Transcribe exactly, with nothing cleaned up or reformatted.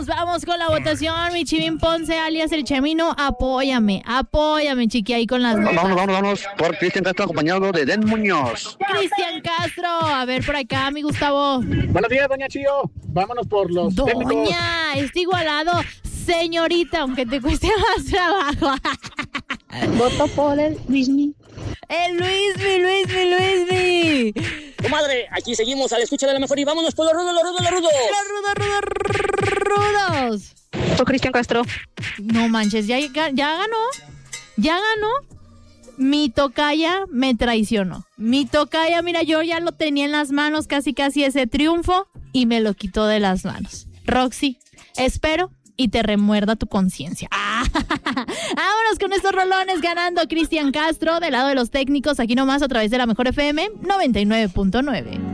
Vamos, vamos con la votación. Mi Chivín Ponce, alias el Chemino, apóyame, apóyame, chiqui, ahí con las notas. Vámonos, vámonos, vámonos por Cristian Castro, acompañado de Den Muñoz. Cristian Castro, a ver por acá, mi Gustavo. Buenos días, doña Chío. Vámonos por los Doña, técnicos. está igualado. Señorita, aunque te cueste más trabajo. Voto por el Luismi. El Luismi, Luismi, Luismi. Comadre, aquí seguimos a la escucha de la mejor y vámonos por los rudos, los rudos, los rudos. Los rudos, rudos, rudos. Por Cristian Castro. No manches, ya, ya ganó. Ya ganó. Mi tocaya me traicionó. Mi tocaya, mira, yo ya lo tenía en las manos, casi casi ese triunfo, y me lo quitó de las manos. Roxy, espero y te remuerda tu conciencia. ¡Ah! Vámonos con estos rolones, ganando Cristian Castro del lado de los técnicos, aquí nomás a través de la Mejor F M noventa y nueve punto nueve.